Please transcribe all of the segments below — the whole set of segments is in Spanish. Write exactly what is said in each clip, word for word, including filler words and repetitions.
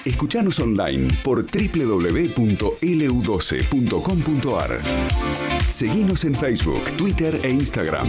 Escuchanos online por doble u doble u doble u punto ele u doce punto com punto a r. Seguinos en Facebook, Twitter e Instagram.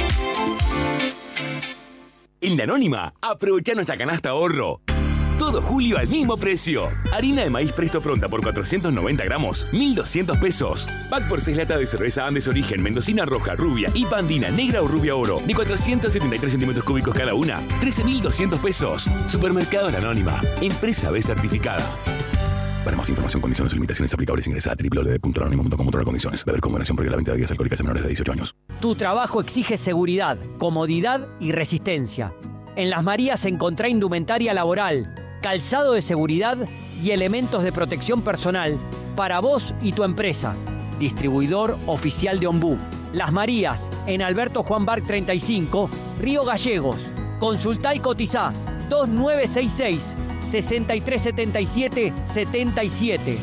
En La Anónima, aprovecha nuestra canasta ahorro. Todo julio al mismo precio. Harina de maíz Presto Pronta por cuatrocientos noventa gramos, mil doscientos pesos. Pack por seis latas de cerveza Andes Origen, Mendocina Roja, Rubia y Pandina Negra o Rubia Oro, de cuatrocientos setenta y tres centímetros cúbicos cada una, trece mil doscientos pesos. Supermercado La Anónima, empresa B certificada. Para más información, condiciones y limitaciones aplicables, ingresa a doble u doble u doble u punto anónimo punto com punto a r condiciones. Beber con moderación porque la venta de bebidas alcohólicas a menores de dieciocho años. Tu trabajo exige seguridad, comodidad y resistencia. En Las Marías encontrá indumentaria laboral, calzado de seguridad y elementos de protección personal para vos y tu empresa. Distribuidor oficial de Ombú. Las Marías, en Alberto Juan Barc treinta y cinco, Río Gallegos. Consultá y cotizá dos nueve seis seis, seis tres siete siete, siete siete.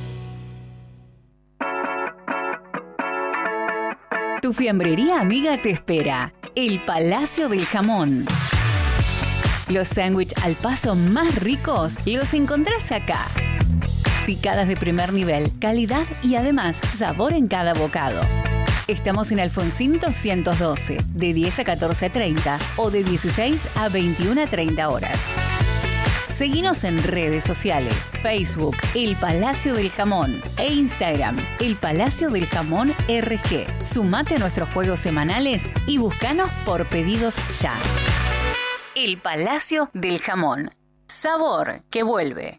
Tu fiambrería amiga te espera. El Palacio del Jamón. Los sándwiches al paso más ricos los encontrás acá. Picadas de primer nivel, calidad y además sabor en cada bocado. Estamos en Alfonsín doscientos doce, de diez a catorce treinta o de dieciséis a veintiuna treinta horas. Seguinos en redes sociales, Facebook, El Palacio del Jamón e Instagram, El Palacio del Jamón R G. Sumate a nuestros juegos semanales y búscanos por pedidos ya. El Palacio del Jamón. Sabor que vuelve.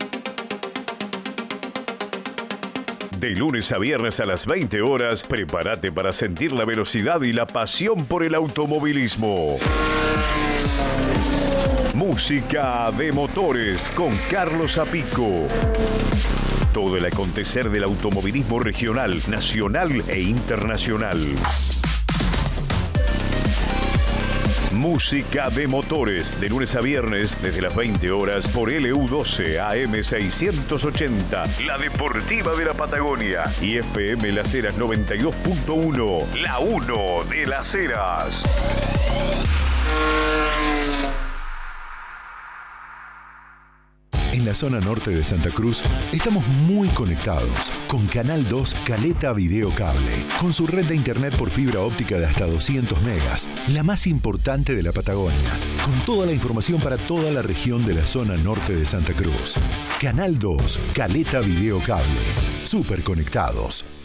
De lunes a viernes a las veinte horas, prepárate para sentir la velocidad y la pasión por el automovilismo. Música de motores con Carlos Apico. Todo el acontecer del automovilismo regional, nacional e internacional. Música de motores, de lunes a viernes, desde las veinte horas, por L U doce A M seiscientos ochenta, la deportiva de la Patagonia, y F M Las Heras noventa y dos punto uno, la uno de Las Heras. En la zona norte de Santa Cruz estamos muy conectados con Canal dos Caleta Video Cable, con su red de internet por fibra óptica de hasta doscientos megas, la más importante de la Patagonia, con toda la información para toda la región de la zona norte de Santa Cruz. Canal dos Caleta Video Cable, súper conectados.